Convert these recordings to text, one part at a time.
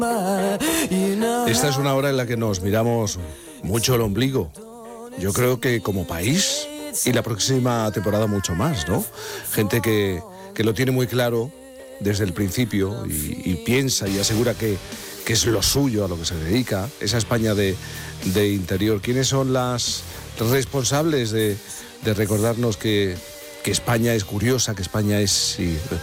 Esta es una hora en la que nos miramos mucho el ombligo. Yo creo que como país, y la próxima temporada mucho más, ¿no? Gente que lo tiene muy claro desde el principio y piensa y asegura que es lo suyo, a lo que se dedica, esa España de interior. ¿Quiénes son las responsables de recordarnos que España es curiosa, que España es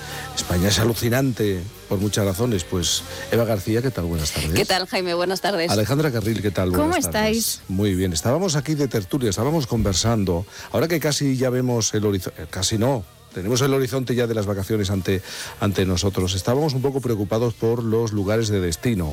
alucinante por muchas razones? Pues Eva García, ¿qué tal? Buenas tardes. ¿Qué tal, Jaime? Buenas tardes. Alejandra Carril, ¿qué tal? ¿Cómo Buenas tardes. estáis? Muy bien, estábamos aquí de tertulia, estábamos conversando. Ahora que casi ya vemos el horizonte, casi no, tenemos el horizonte ya de las vacaciones ante nosotros. Estábamos un poco preocupados por los lugares de destino.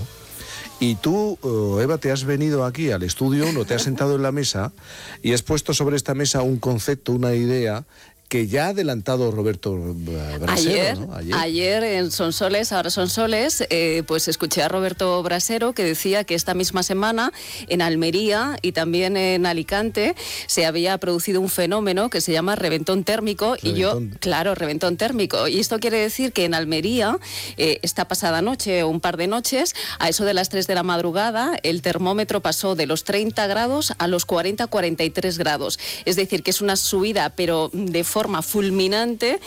Y tú, Eva, te has venido aquí al estudio, no te has sentado en la mesa y has puesto sobre esta mesa un concepto, una idea que ya ha adelantado Roberto Brasero, ¿no? Ayer en Sonsoles, ahora Sonsoles, pues escuché a Roberto Brasero que decía que esta misma semana en Almería y también en Alicante se había producido un fenómeno que se llama reventón térmico. Reventón térmico. Y esto quiere decir que en Almería, esta pasada noche o un par de noches, a eso de las 3 de la madrugada, el termómetro pasó de los 30 grados a los 40-43 grados. Es decir, que es una subida, pero de forma fulminante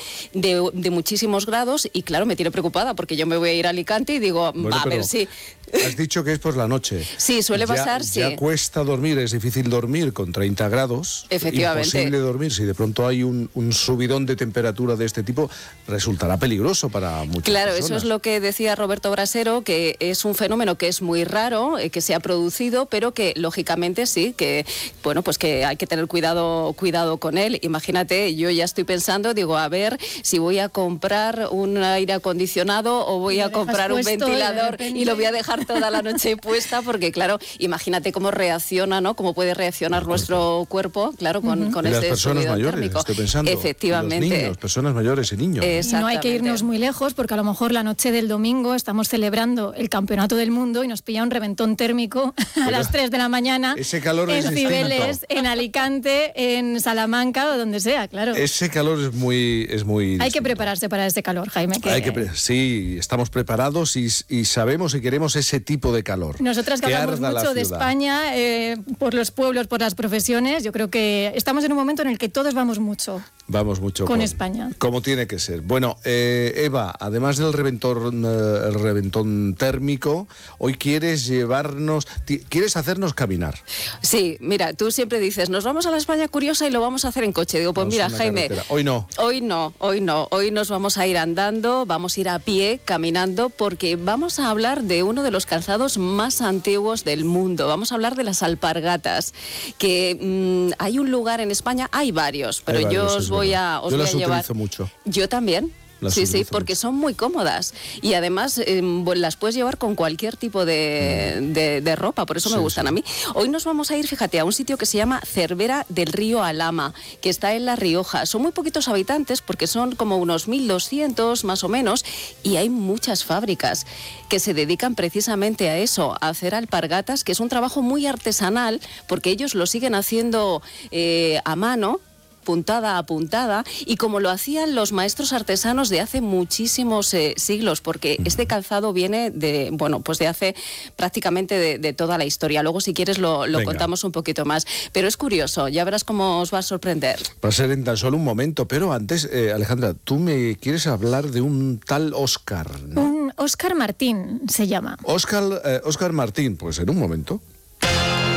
de muchísimos grados, y claro, me tiene preocupada porque yo me voy a ir a Alicante y digo, bueno, a ver si... Has dicho que es por la noche. Sí, suele pasar, sí. Ya cuesta dormir, es difícil dormir con 30 grados. Efectivamente. Imposible dormir. Si de pronto hay un subidón de temperatura de este tipo, resultará peligroso para muchas personas. Claro, eso es lo que decía Roberto Brasero, que es un fenómeno que es muy raro, que se ha producido, pero que lógicamente sí, que bueno, pues que hay que tener cuidado con él. Imagínate, yo ya estoy pensando, digo, a ver si voy a comprar un aire acondicionado o voy a comprar un ventilador y lo voy a dejar toda la noche puesta, porque claro, imagínate cómo reacciona, ¿no? Cómo puede reaccionar nuestro cuerpo, claro, con y las este personas mayores, térmico. estoy pensando. Efectivamente. Los niños, personas mayores y niños. Y no hay que irnos muy lejos, porque a lo mejor la noche del domingo estamos celebrando el campeonato del mundo y nos pilla un reventón térmico a las 3 de la mañana. Ese calor en es Cibeles, en Alicante, en Salamanca o donde sea, claro. Ese calor es muy Hay que prepararse para ese calor, Jaime. Sí, estamos preparados y sabemos y queremos ese tipo de calor. Nosotras que hablamos mucho de España, por los pueblos, por las profesiones, yo creo que estamos en un momento en el que todos vamos mucho con España. Como tiene que ser. Bueno, Eva, además del reventón térmico, hoy quieres hacernos caminar. Sí, mira, tú siempre dices, nos vamos a la España curiosa y lo vamos a hacer en coche. Digo, pues mira, Jaime, hoy no. Hoy nos vamos a ir andando, vamos a ir a pie, caminando, porque vamos a hablar de uno de los calzados más antiguos del mundo. Vamos a hablar de las alpargatas, que hay un lugar en España, hay varios, pero yo os voy a llevar. Yo las utilizo mucho. Yo también. Sí, porque son muy cómodas y además las puedes llevar con cualquier tipo de ropa, por eso me gustan a mí. Hoy nos vamos a ir, fíjate, a un sitio que se llama Cervera del Río Alhama, que está en La Rioja. Son muy poquitos habitantes porque son como unos 1.200 más o menos, y hay muchas fábricas que se dedican precisamente a eso, a hacer alpargatas, que es un trabajo muy artesanal porque ellos lo siguen haciendo a mano, puntada a puntada, y como lo hacían los maestros artesanos de hace muchísimos siglos, porque este calzado viene de hace prácticamente de toda la historia. Luego, si quieres, lo contamos un poquito más. Pero es curioso, ya verás cómo os va a sorprender. Va a ser en tan solo un momento, pero antes, Alejandra, tú me quieres hablar de un tal Óscar, ¿no? Un Óscar Martín se llama. Óscar Martín, pues en un momento.